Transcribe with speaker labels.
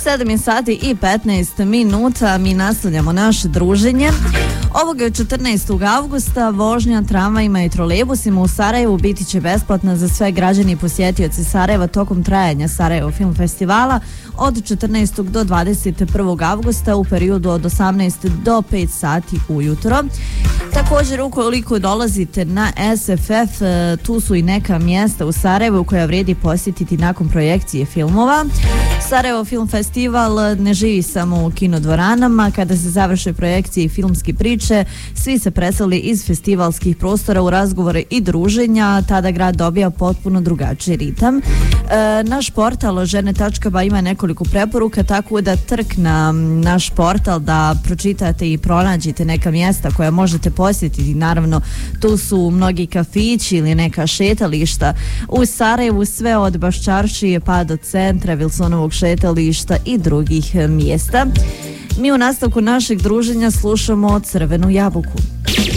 Speaker 1: 7 sati i 15 minuta, mi nastavljamo naše druženje. Ovog 14. avgusta vožnja tramvajima i trolejbusima u Sarajevu biti će besplatna za sve građani i posjetioci Sarajeva tokom trajanja Sarajevo Film Festivala od 14. do 21. avgusta u periodu od 18 do 5 sati ujutro. Također, ukoliko dolazite na SFF, tu su i neka mjesta u Sarajevu koja vrijedi posjetiti nakon projekcije filmova. Sarajevo Film Festival ne živi samo u kinodvoranama. Kada se završe projekcije i filmski priče, svi se preseli iz festivalskih prostora u razgovore i druženja, tada grad dobija potpuno drugačiji ritam. Naš portal žene.ba ima nekoliko preporuka, tako da trk na naš portal da pročitate i pronađete neka mjesta koja možete posjetiti. Naravno, tu su mnogi kafići ili neka šetališta u Sarajevu, sve od Baščaršije pa do centra, Vilsonovog šetališta i drugih mjesta. Mi u nastavku našeg druženja slušamo Crvenu jabuku.